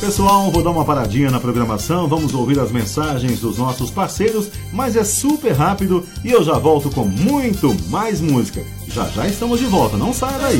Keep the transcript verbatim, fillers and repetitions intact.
Pessoal, vou dar uma paradinha na programação, vamos ouvir as mensagens dos nossos parceiros, mas é super rápido e eu já volto com muito mais música. Já já estamos de volta, não saia daí.